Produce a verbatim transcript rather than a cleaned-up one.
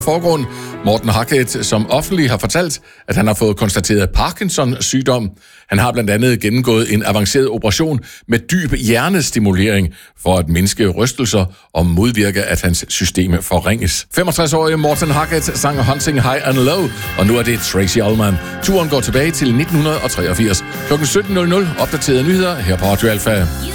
Forgrund Morten Harket, som offentlig har fortalt, at han har fået konstateret Parkinsons sygdom. Han har blandt andet gennemgået en avanceret operation med dyb hjernestimulering for at mindske rystelser og modvirke, at hans system forringes. femogtres-årige Morten Harket sang Hunting High and Low, og nu er det Tracey Ullman. Turen går tilbage til nitten treogfirs. klokken sytten nul nul opdaterede nyheder her på Radio Alfa.